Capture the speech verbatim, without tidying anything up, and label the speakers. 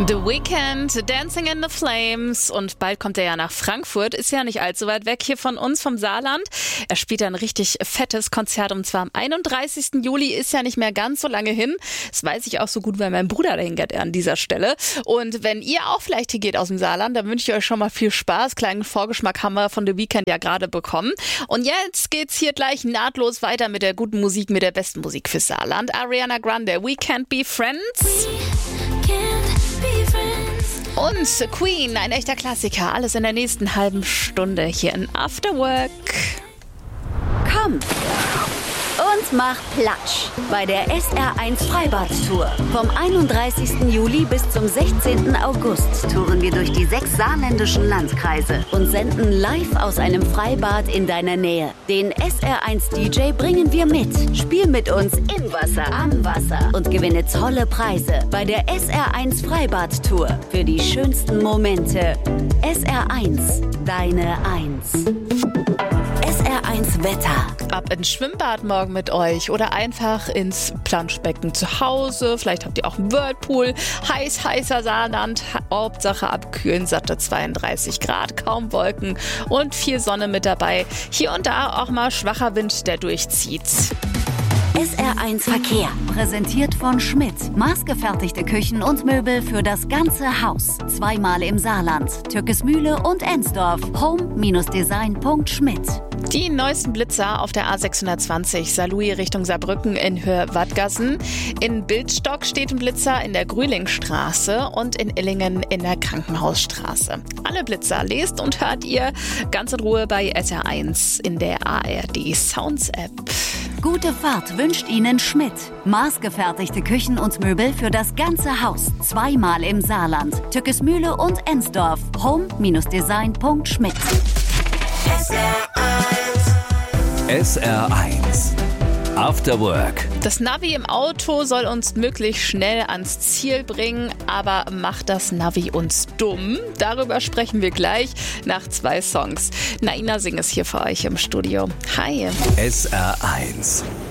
Speaker 1: The Weeknd, Dancing in the Flames, und bald kommt er ja nach Frankfurt, ist ja nicht allzu weit weg hier von uns, vom Saarland. Er spielt ein richtig fettes Konzert, und zwar am einunddreißigsten Juli, ist ja nicht mehr ganz so lange hin. Das weiß ich auch so gut, weil mein Bruder dahin geht an dieser Stelle. Und wenn ihr auch vielleicht hier geht aus dem Saarland, dann wünsche ich euch schon mal viel Spaß. Kleinen Vorgeschmack haben wir von The Weeknd ja gerade bekommen. Und jetzt geht's hier gleich nahtlos weiter mit der guten Musik, mit der besten Musik fürs Saarland. Ariana Grande, We Can't Be Friends. Und Queen, ein echter Klassiker. Alles in der nächsten halben Stunde hier in After Work.
Speaker 2: Komm und mach Platsch bei der S R eins Freibad-Tour. Vom einunddreißigsten Juli bis zum sechzehnten August touren wir durch die sechs saarländischen Landkreise und senden live aus einem Freibad in deiner Nähe. Den S R eins D J bringen wir mit. Spiel mit uns im Wasser, am Wasser und gewinne tolle Preise bei der S R eins Freibad-Tour. Für die schönsten Momente. S R eins, deine Eins. S R eins Wetter.
Speaker 1: Ab ins Schwimmbad morgen mit euch oder einfach ins Planschbecken zu Hause. Vielleicht habt ihr auch einen Whirlpool. Heiß, heißer Saarland. Hauptsache abkühlen, satte zweiunddreißig Grad, kaum Wolken und viel Sonne mit dabei. Hier und da auch mal schwacher Wind, der durchzieht.
Speaker 2: S R eins Verkehr, präsentiert von Schmidt. Maßgefertigte Küchen und Möbel für das ganze Haus. Zweimal im Saarland, Türkesmühle und Ensdorf. home Design Punkt schmidt.
Speaker 1: Die neuesten Blitzer auf der A sechshundertzwanzig Saarlouis Richtung Saarbrücken in Höhe Wattgassen. In Bildstock steht ein Blitzer in der Grühlingstraße und in Illingen in der Krankenhausstraße. Alle Blitzer lest und hört ihr ganz in Ruhe bei S R eins in der A R D Sounds App.
Speaker 2: Gute Fahrt wünscht Ihnen Schmidt. Maßgefertigte Küchen und Möbel für das ganze Haus. Zweimal im Saarland, Türkesmühle und Ensdorf. home Design Punkt schmidt.
Speaker 3: S R eins. S R eins. After Work.
Speaker 1: Das Navi im Auto soll uns möglichst schnell ans Ziel bringen, aber macht das Navi uns dumm? Darüber sprechen wir gleich nach zwei Songs. Naina Singh ist hier für euch im Studio. Hi.
Speaker 3: S R eins.